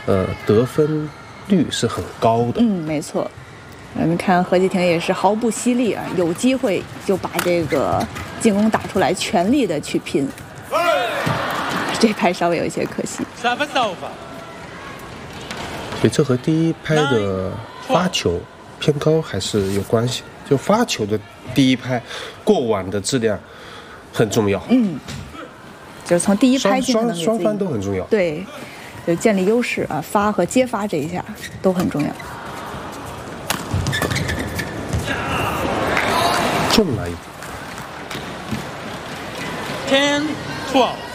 得分率是很高的。 没错。我们看何继廷也是毫不犀利啊，有机会就把这个进攻打出来，全力的去拼。这拍稍微有一些可惜。 所以这和第一拍的发球偏高还是有关系。就发球的第一拍过网的质量很重要。 就是从第一拍就能双方都很重要。 对，就建立优势啊，发和接发这一下都很重要。 中了一步。 10-12